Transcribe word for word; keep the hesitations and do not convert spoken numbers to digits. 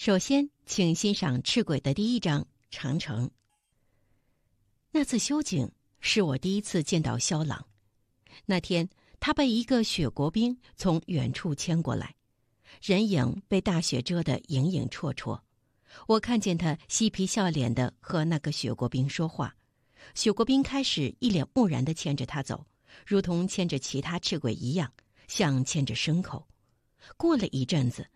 首先，请欣赏赤轨的第一章《长城》。那次修景是我第一次见到萧朗。那天，他被一个雪国兵从远处牵过来，人影被大雪遮得影影绰绰。我看见他嬉皮笑脸地和那个雪国兵说话，雪国兵开始一脸木然地牵着他走，如同牵着其他赤轨一样，像牵着牲口。过了一阵子，